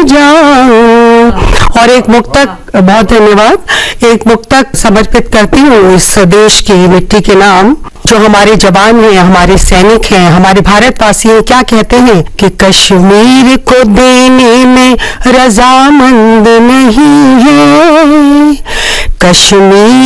जाऊं। और एक मुक्तक, बहुत धन्यवाद, एक मुक्तक समर्पित करती हूँ इस देश की मिट्टी के नाम, जो हमारे जवान हैं, हमारे सैनिक हैं, हमारे भारतवासी हैं। क्या कहते हैं कि कश्मीर को देने में रजामंद नहीं है, कश्मीर